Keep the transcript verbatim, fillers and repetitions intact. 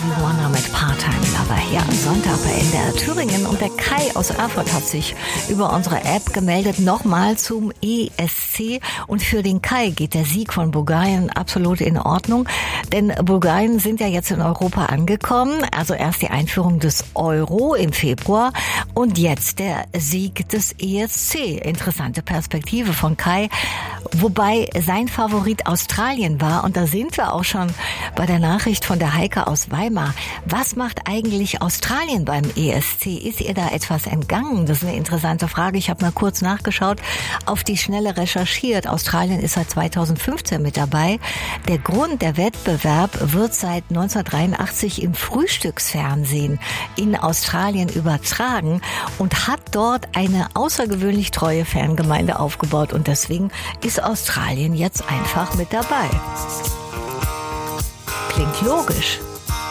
Stevie Wonder mit Part-Time Lover hier am Sonntag bei N D R Thüringen. Und der Kai aus Erfurt hat sich über unsere App gemeldet, nochmal zum E S C. Und für den Kai geht der Sieg von Bulgarien absolut in Ordnung. Denn Bulgarien sind ja jetzt in Europa angekommen. Also erst die Einführung des Euro im Februar und jetzt der Sieg des E S C. Interessante Perspektive von Kai. Wobei sein Favorit Australien war. Und da sind wir auch schon bei der Nachricht von der Heike aus Weimar. Was macht eigentlich Australien beim E S C? Ist ihr da etwas entgangen? Das ist eine interessante Frage. Ich habe mal kurz nachgeschaut, auf die Schnelle recherchiert. Australien ist seit zweitausendfünfzehn mit dabei. Der Grund, der Wettbewerb wird seit neunzehnhundertdreiundachtzig im Frühstücksfernsehen in Australien übertragen und hat dort eine außergewöhnlich treue Fangemeinde aufgebaut. Und deswegen ist Australien jetzt einfach mit dabei. Klingt logisch.